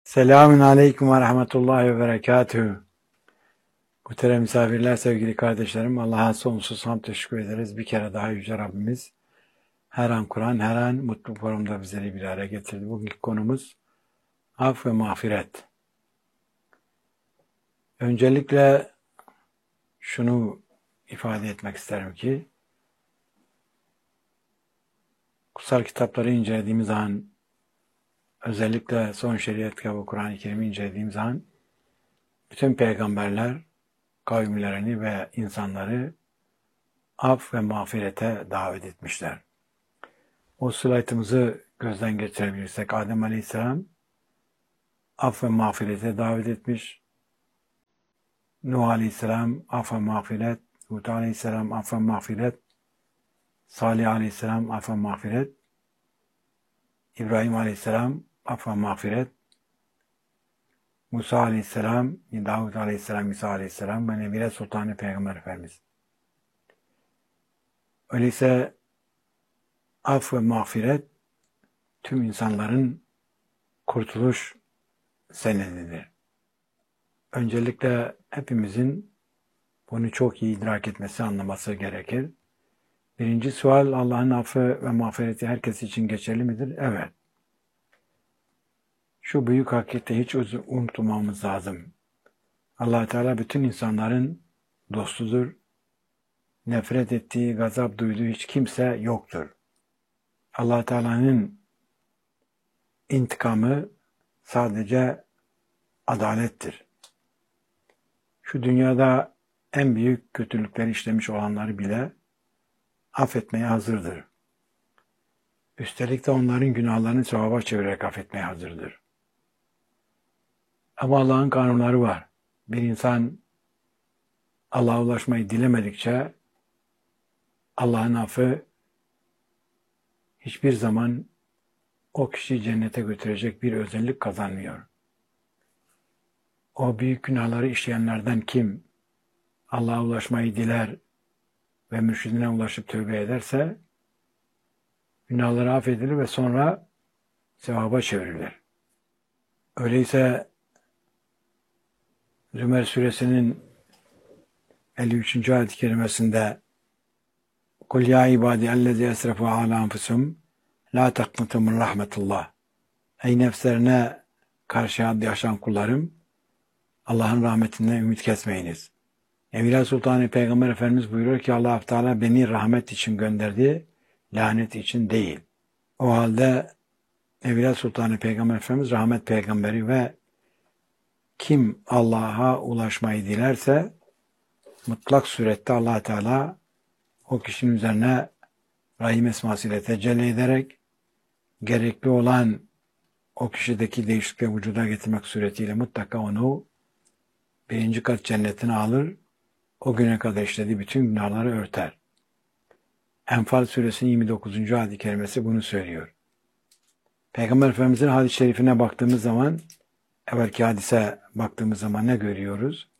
Selamun Aleyküm ve Rahmetullahi ve Berekatühü. Muhterem misafirler, sevgili kardeşlerim, Allah'a sonsuz hamd teşekkür ederiz. Bir kere daha Yüce Rabbimiz her an Kur'an, her an mutlu forumda bizleri bir araya getirdi. Bugünkü konumuz af ve mağfiret. Öncelikle şunu ifade etmek isterim ki, kutsal kitapları incelediğimiz zaman, özellikle son şeriat kitabı Kur'an-ı Kerim'i incelediğimiz zaman, bütün peygamberler kavimlerini ve insanları af ve mağfirete davet etmişler. O slaytımızı gözden geçirebilirsek, Adem Aleyhisselam af ve mağfirete davet etmiş. Nuh Aleyhisselam af ve mağfiret, Hud Aleyhisselam af ve mağfiret, Salih Aleyhisselam af ve mağfiret, İbrahim Aleyhisselam af ve mağfiret, Musa Aleyhisselam, Davud Aleyhisselam, İsa Aleyhisselam ve Nebiler Sultanı Peygamber Efendimiz. Öyleyse af ve mağfiret tüm insanların kurtuluş senedidir. Öncelikle hepimizin bunu çok iyi idrak etmesi, anlaması gerekir. Birinci sual, Allah'ın affı ve mağfireti herkes için geçerli midir? Evet. Şu büyük hakikati hiç unutmamamız lazım. Allah Teala bütün insanların dostudur. Nefret ettiği, gazap duyduğu hiç kimse yoktur. Allah Teala'nın intikamı sadece adalettir. Şu dünyada en büyük kötülükleri işlemiş olanları bile affetmeye hazırdır. Üstelik de onların günahlarını sevaba çevirerek affetmeye hazırdır. Ama Allah'ın kanunları var. Bir insan Allah'a ulaşmayı dilemedikçe Allah'ın affı hiçbir zaman o kişiyi cennete götürecek bir özellik kazanmıyor. O büyük günahları işleyenlerden kim Allah'a ulaşmayı diler ve mürşidine ulaşıp tövbe ederse günahları affedilir ve sonra sevaba çevrilir. Öyleyse Zümer suresinin 53. ayet-i kerimesinde "Kul ya ibadi ellezî esrefû alâ enfusihim lâ taknatû min rahmetullah." Ey nefslerine karşı haddi aşan kullarım, Allah'ın rahmetinden ümit kesmeyiniz. Nebiler Sultanı Peygamber Efendimiz buyuruyor ki Allah Teala beni rahmet için gönderdi, lanet için değil. O halde Nebiler Sultanı Peygamber Efendimiz rahmet peygamberi ve kim Allah'a ulaşmayı dilerse mutlak surette Allah Teala o kişinin üzerine Rahim esmasıyla tecelli ederek gerekli olan o kişideki değişiklikleri vücuda getirmek suretiyle mutlaka onu birinci kat cennetine alır, o güne kadar işlediği bütün günahları örter. Enfal suresinin 29. ayet-i kerimesi bunu söylüyor. Peygamber Efendimiz'in hadis-i şerifine baktığımız zaman, evvelki hadise baktığımız zaman ne görüyoruz?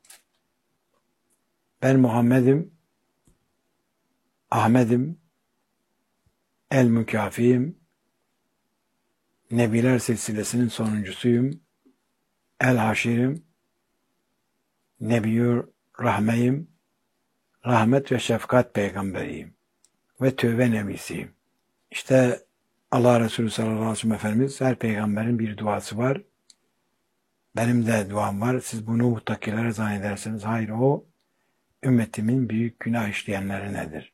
Ben Muhammed'im, Ahmet'im, el-mükafiyim, Nebiler silsilesinin sonuncusuyum, el-haşirim, Nebiyyur Rahmeyim, rahmet ve şefkat peygamberiyim ve tövbe nebisiyim. İşte Allah Resulü sallallahu aleyhi ve sellem Efendimiz, her peygamberin bir duası var. Benim de duam var. Siz bunu muttakilere zannedersiniz. Hayır, o ümmetimin büyük günah işleyenlerinedir.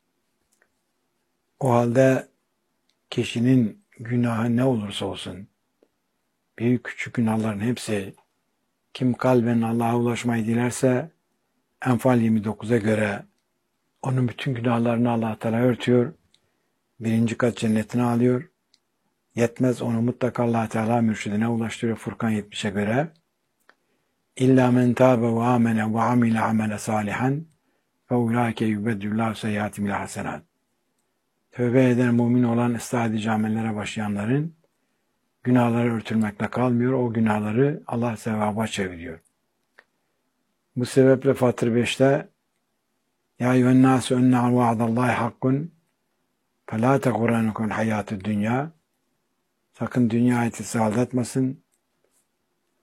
O halde kişinin günahı ne olursa olsun, büyük küçük günahların hepsi, kim kalben Allah'a ulaşmayı dilerse, Enfal 29'a göre onun bütün günahlarını Allah Teala örtüyor, birinci kat cennetine alıyor, yetmez onu mutlaka Allah Teala mürşidine ulaştırıyor Furkan 70'e göre. İlla men tâbe ve âmene ve amile amele salihan ve ulâke yubeddüllâhu seyyiâtim ilâ hasenât. Tövbe eden mümin olan ıslah edici amellere başlayanların günahları örtülmekle kalmıyor, o günahları Allah sevaba çeviriyor. Bu sebeple Fatır 5'te "Ya eyyühennâsü ennâ vaadallahi hakkun felâ tegurrennekumul hayâtud dünya." Sakın dünya hayatı sizi aldatmasın.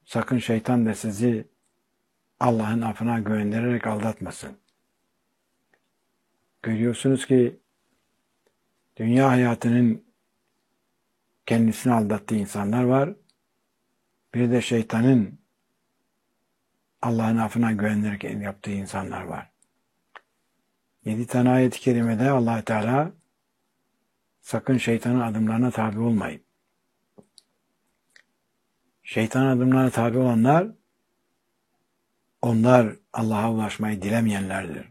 Sakın şeytan da sizi Allah'ın affına güvendirerek aldatmasın. Görüyorsunuz ki dünya hayatının kendisini aldattığı insanlar var. Bir de şeytanın Allah'ın affına güvenerek yaptığı insanlar var. 7 tane ayet-i kerimede Allah Teala sakın şeytanın adımlarına tabi olmayın. Şeytanın adımlarına tabi olanlar, onlar Allah'a ulaşmayı dilemeyenlerdir.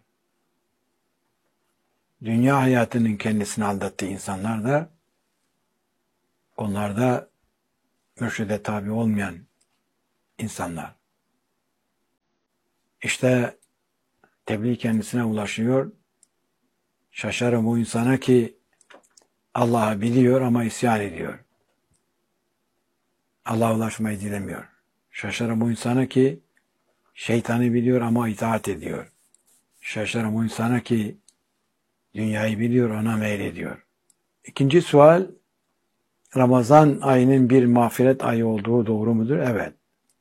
Dünya hayatının kendisini aldattığı insanlar da, onlar da mürşide tabi olmayan insanlar. İşte tebliğ kendisine ulaşıyor. Şaşarım o insana ki Allah'ı biliyor ama isyan ediyor. Allah'a ulaşmayı dilemiyor. Şaşarım o insana ki şeytanı biliyor ama itaat ediyor. Şaşarım o insana ki dünyayı biliyor, ona meylediyor. İkinci sual, Ramazan ayının bir mağfiret ayı olduğu doğru mudur? Evet.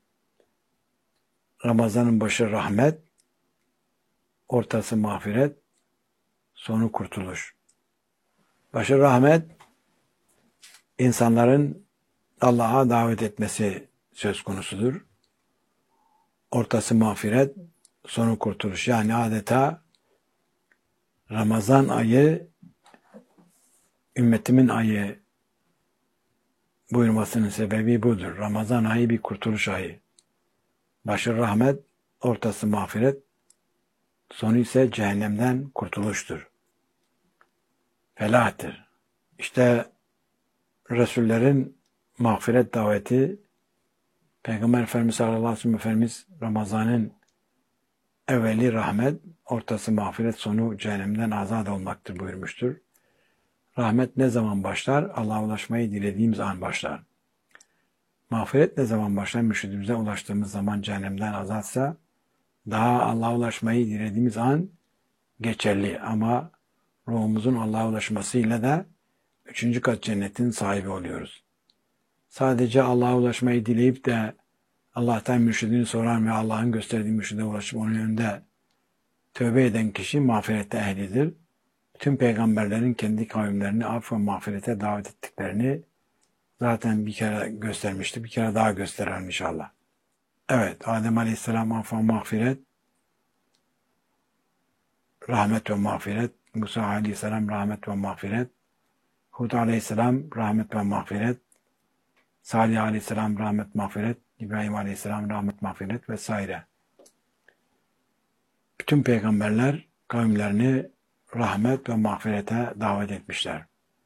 Ramazanın başı rahmet, ortası mağfiret, sonu kurtuluş. Başı rahmet, insanların Allah'a davet etmesi söz konusudur. Ortası mağfiret, sonu kurtuluş. Yani adeta Ramazan ayı ümmetimin ayı buyurmasının sebebi budur. Ramazan ayı bir kurtuluş ayı. Başı rahmet, ortası mağfiret, sonu ise cehennemden kurtuluştur. Felahtır. İşte Resullerin mağfiret daveti, Peygamber Efendimiz sallallahu aleyhi ve sellem Efendimiz Ramazan'ın evveli rahmet, ortası mağfiret, sonu cehennemden azat olmaktır buyurmuştur. Rahmet ne zaman başlar? Allah'a ulaşmayı dilediğimiz an başlar. Mağfiret ne zaman başlar? Mürşidimize ulaştığımız zaman cehennemden azatsa, daha Allah'a ulaşmayı dilediğimiz an geçerli. Ama ruhumuzun Allah'a ulaşmasıyla da 3. kat cennetin sahibi oluyoruz. Sadece Allah'a ulaşmayı dileyip de Allah'tan mürşidini soran ve Allah'ın gösterdiği mürşide ulaşıp onun önünde tövbe eden kişi mağfirete ehlidir. Tüm peygamberlerin kendi kavimlerini af ve mağfirete davet ettiklerini zaten bir kere göstermişti. Bir kere daha gösterelim inşallah. Evet, Adem Aleyhisselam af ve mağfiret, rahmet ve mağfiret, Musa Aleyhisselam rahmet ve mağfiret, Hud Aleyhisselam rahmet ve mağfiret, Salih Aleyhisselam rahmet mağfiret, İbrahim Aleyhisselam rahmet mağfiret vesaire. Bütün peygamberler kavimlerini rahmet ve mağfirete davet etmişler.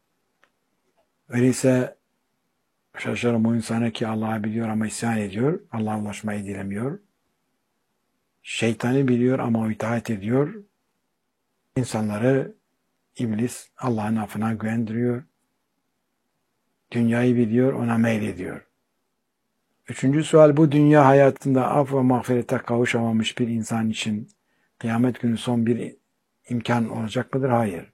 Öyleyse şaşarım o insana ki Allah'ı biliyor ama isyan ediyor, Allah'a ulaşmayı dilemiyor. Şeytanı biliyor ama itaat ediyor. İnsanları iblis Allah'ın affına güvendiriyor. Dünyayı biliyor, ona meylediyor. 3. sual, bu dünya hayatında af ve mağfirete kavuşamamış bir insan için kıyamet günü son bir imkan olacak mıdır? Hayır.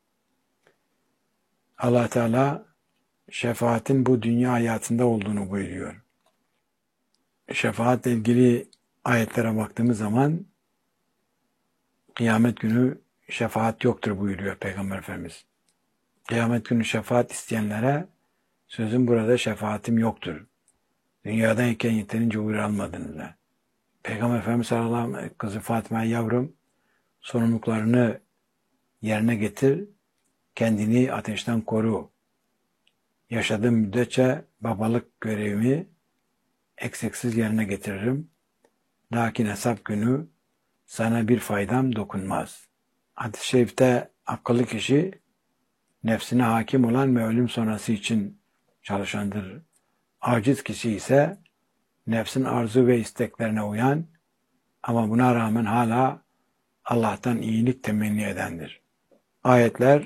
Allah Teala şefaatin bu dünya hayatında olduğunu buyuruyor. Şefaatle ilgili ayetlere baktığımız zaman kıyamet günü şefaat yoktur buyuruyor Peygamber Efendimiz. Kıyamet günü şefaat isteyenlere sözüm burada şefaatim yoktur. Dünyadayken yeterince uyur almadınız da. Peygamber Efendimiz sallallahu aleyhi ve sellem kızı Fatıma, yavrum sorumluluklarını yerine getir, kendini ateşten koru. Yaşadığım müddetçe babalık görevimi eksiksiz yerine getiririm. Lakin hesap günü sana bir faydam dokunmaz. Hadis-i şerifte akıllı kişi nefsine hakim olan ve ölüm sonrası için çalışandır. Aciz kişi ise nefsin arzu ve isteklerine uyan ama buna rağmen hala Allah'tan iyilik temenni edendir. Ayetler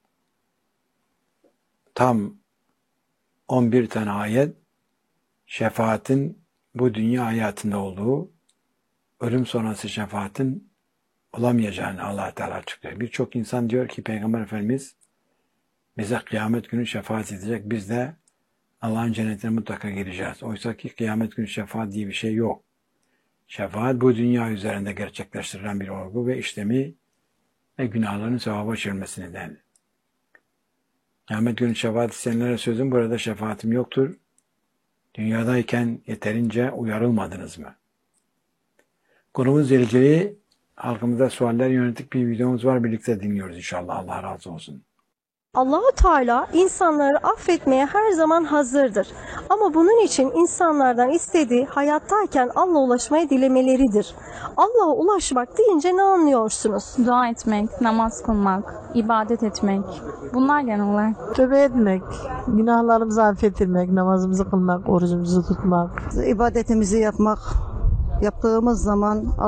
tam 11 tane ayet şefaatin bu dünya hayatında olduğu, ölüm sonrası şefaatin olamayacağını Allah Teala açıklıyor. Birçok insan diyor ki Peygamber Efendimiz bize kıyamet günü şefaat edecek. Biz de Allah'ın cennetine mutlaka gireceğiz. Oysa ki kıyamet günü şefaat diye bir şey yok. Şefaat bu dünya üzerinde gerçekleştirilen bir olgu ve işlemi ve günahların sevaba çevirmesi nedeni. Kıyamet günü şefaat isteyenlere sözüm, burada şefaatim yoktur. Dünyadayken yeterince uyarılmadınız mı? Konumuzla ilgili halkımıza sualler yönelik bir videomuz var. Birlikte dinliyoruz inşallah. Allah razı olsun. Allah-u Teala insanları affetmeye her zaman hazırdır. Ama bunun için insanlardan istediği hayattayken Allah'a ulaşmaya dilemeleridir. Allah'a ulaşmak deyince ne anlıyorsunuz? Dua etmek, namaz kılmak, ibadet etmek. Bunlar genel olarak. Tövbe etmek, günahlarımızı affettirmek, namazımızı kılmak, orucumuzu tutmak. İbadetimizi yapmak, yaptığımız zaman